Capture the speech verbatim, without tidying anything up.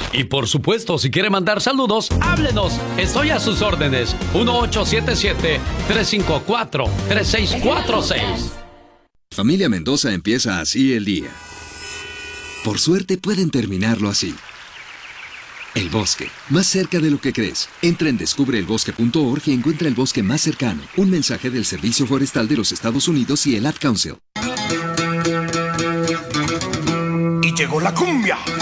Y por supuesto, si quiere mandar saludos, háblenos. Estoy a sus órdenes. uno ocho siete siete, tres cinco cuatro, tres seis cuatro seis. Familia Mendoza empieza así el día. Por suerte pueden terminarlo así. El bosque, más cerca de lo que crees. Entra en descubre el bosque punto org y encuentra el bosque más cercano. Un mensaje del Servicio Forestal de los Estados Unidos y el Ad Council. Y llegó la cumbia,